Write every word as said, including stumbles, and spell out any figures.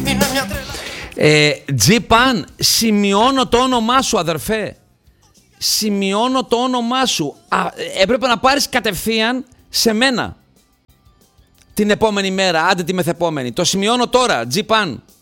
Ε, Τζιπαν, σημειώνω το όνομά σου, αδερφέ. Σημειώνω το όνομά σου. Α, έπρεπε να πάρεις κατευθείαν σε μένα την επόμενη μέρα, άντε τη μεθεπόμενη. Το σημειώνω τώρα, Τζιπαν.